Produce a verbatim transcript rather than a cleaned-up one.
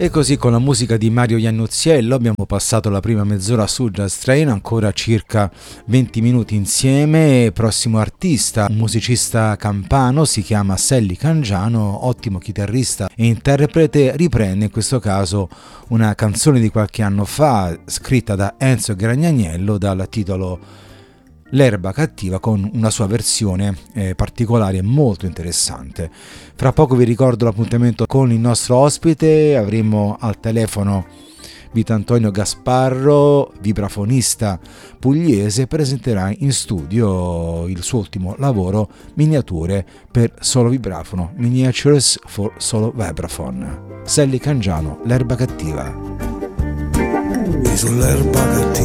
E così con la musica di Mario Iannuzziello abbiamo passato la prima mezz'ora su Jazz Train, ancora circa venti minuti insieme. Prossimo artista, un musicista campano, si chiama Selli Cangiano, ottimo chitarrista e interprete, riprende in questo caso una canzone di qualche anno fa scritta da Enzo Gragnaniello dal titolo L'erba cattiva, con una sua versione eh, particolare e molto interessante. Fra poco vi ricordo l'appuntamento con il nostro ospite, avremo al telefono Vitantonio Gasparro, vibrafonista pugliese, presenterà in studio il suo ultimo lavoro, Miniature per solo vibrafono, Miniatures for Solo Vibraphone. Selli Cangiano, L'erba cattiva. Sull'erba cattiva